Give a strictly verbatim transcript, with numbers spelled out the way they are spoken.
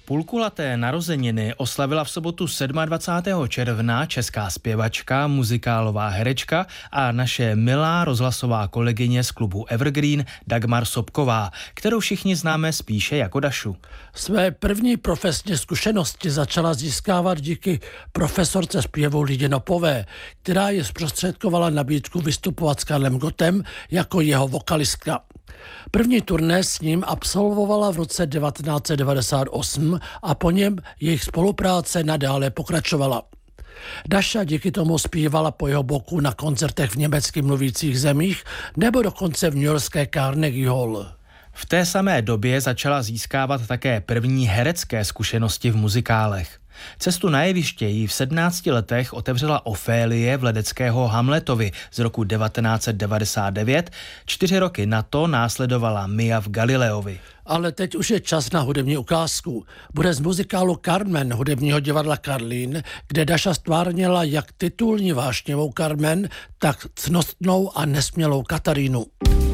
Půlkulaté narozeniny oslavila v sobotu dvacátého sedmého června česká zpěvačka, muzikálová herečka a naše milá rozhlasová kolegyně z klubu Evergreen Dagmar Sobková, kterou všichni známe spíše jako Dašu. Své první profesní zkušenosti začala získávat díky profesorce zpěvu Lidě Nopové, která je zprostředkovala nabídku vystupovat s Karlem Gottem jako jeho vokalistka. První turné s ním absolvovala v roce devatenáct set devadesát osm a po něm jejich spolupráce nadále pokračovala. Daša díky tomu zpívala po jeho boku na koncertech v německy mluvících zemích nebo dokonce v newyorské Carnegie Hall. V té samé době začala získávat také první herecké zkušenosti v muzikálech. Cestu na jeviště jí v sedmnácti letech otevřela Ofélie v ledeckého Hamletovi z roku devatenáct set devadesát devět, čtyři roky na to následovala Mia v Galileovi. Ale teď už je čas na hudební ukázku. Bude z muzikálu Carmen hudebního divadla Karlín, kde Daša stvárnila jak titulní vášnivou Carmen, tak cnostnou a nesmělou Katarínu.